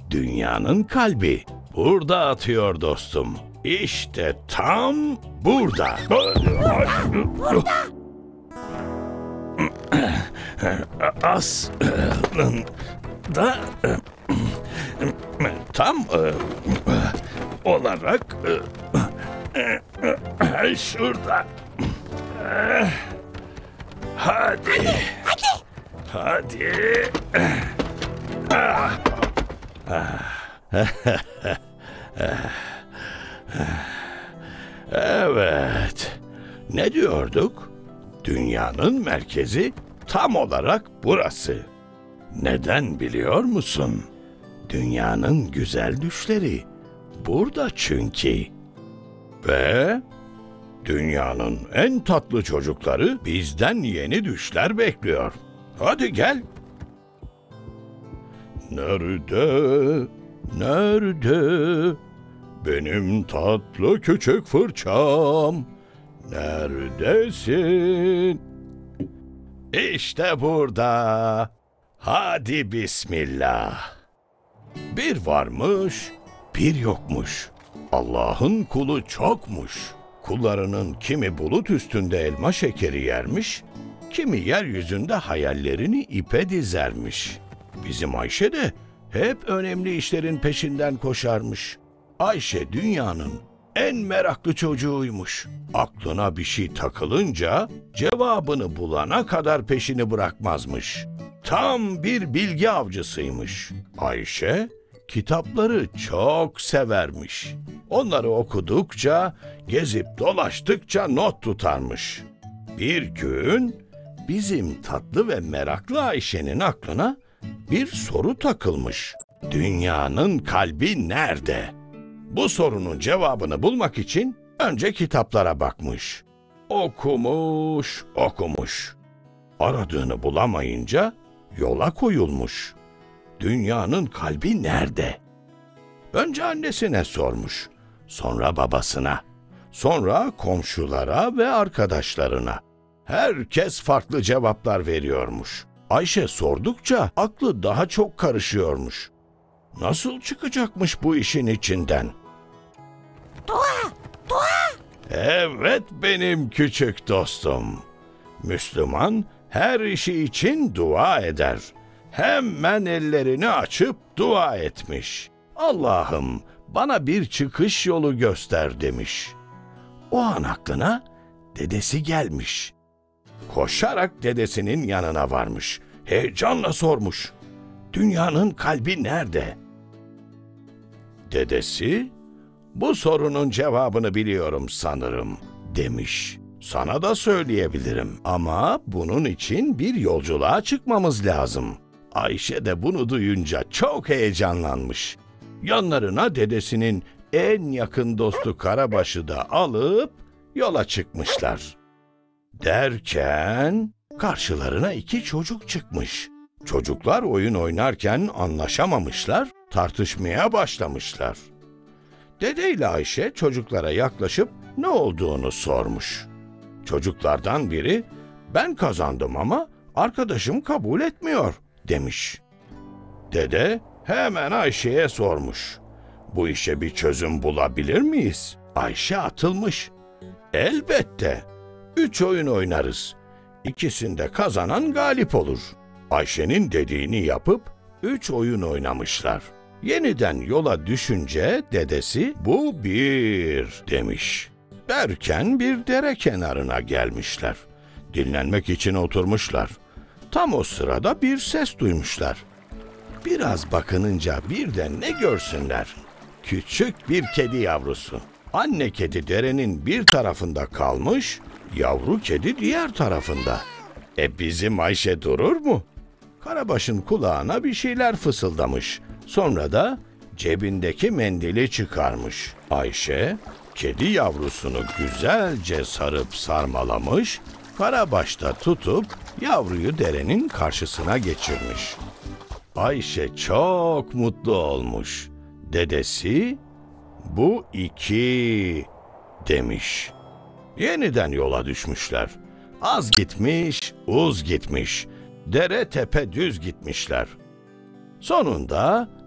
Dünyanın kalbi burada atıyor dostum. İşte tam burada. Aslında tam olarak şurada. Hadi. Hadi. Evet. Ne diyorduk? Dünyanın merkezi tam olarak burası. Neden biliyor musun? Dünyanın güzel düşleri burada çünkü. Ve dünyanın en tatlı çocukları bizden yeni düşler bekliyor. Hadi gel. Nerede, nerede benim tatlı küçük fırçam? Neredesin? İşte burada. Hadi bismillah. Bir varmış, bir yokmuş. Allah'ın kulu çokmuş. Kullarının kimi bulut üstünde elma şekeri yermiş, kimi yeryüzünde hayallerini ipe dizermiş. Bizim Ayşe de hep önemli işlerin peşinden koşarmış. Ayşe dünyanın en meraklı çocuğuymuş. Aklına bir şey takılınca cevabını bulana kadar peşini bırakmazmış. Tam bir bilgi avcısıymış. Ayşe kitapları çok severmiş. Onları okudukça, gezip dolaştıkça not tutarmış. Bir gün bizim tatlı ve meraklı Ayşe'nin aklına bir soru takılmış. Dünyanın kalbi nerede? Bu sorunun cevabını bulmak için önce kitaplara bakmış. Okumuş, okumuş. Aradığını bulamayınca yola koyulmuş. Dünyanın kalbi nerede? Önce annesine sormuş, sonra babasına, sonra komşulara ve arkadaşlarına. Herkes farklı cevaplar veriyormuş. Ayşe sordukça aklı daha çok karışıyormuş. Nasıl çıkacakmış bu işin içinden? Dua, dua. Evet benim küçük dostum. Müslüman her işi için dua eder. Hemen ellerini açıp dua etmiş. Allah'ım bana bir çıkış yolu göster demiş. O an aklına dedesi gelmiş. Koşarak dedesinin yanına varmış. Heyecanla sormuş. Dünyanın kalbi nerede? Dedesi, bu sorunun cevabını biliyorum sanırım demiş. Sana da söyleyebilirim ama bunun için bir yolculuğa çıkmamız lazım. Ayşe de bunu duyunca çok heyecanlanmış. Yanlarına dedesinin en yakın dostu Karabaş'ı da alıp yola çıkmışlar. Derken karşılarına iki çocuk çıkmış. Çocuklar oyun oynarken anlaşamamışlar, tartışmaya başlamışlar. Dede ile Ayşe çocuklara yaklaşıp ne olduğunu sormuş. Çocuklardan biri, ben kazandım ama arkadaşım kabul etmiyor demiş. Dede hemen Ayşe'ye sormuş. Bu işe bir çözüm bulabilir miyiz? Ayşe atılmış. Elbette. 3 oyun oynarız. İkisinde kazanan galip olur. Ayşe'nin dediğini yapıp 3 oyun oynamışlar. Yeniden yola düşünce dedesi bu 1 demiş. Derken bir dere kenarına gelmişler. Dinlenmek için oturmuşlar. Tam o sırada bir ses duymuşlar. Biraz bakınınca birden ne görsünler? Küçük bir kedi yavrusu. Anne kedi derenin bir tarafında kalmış, yavru kedi diğer tarafında. Bizim Ayşe durur mu? Karabaş'ın kulağına bir şeyler fısıldamış. Sonra da cebindeki mendili çıkarmış. Ayşe, kedi yavrusunu güzelce sarıp sarmalamış, Karabaş'ta tutup yavruyu derenin karşısına geçirmiş. Ayşe çok mutlu olmuş. Dedesi, bu 2 demiş. Yeniden yola düşmüşler. Az gitmiş, uz gitmiş. Dere tepe düz gitmişler. Sonunda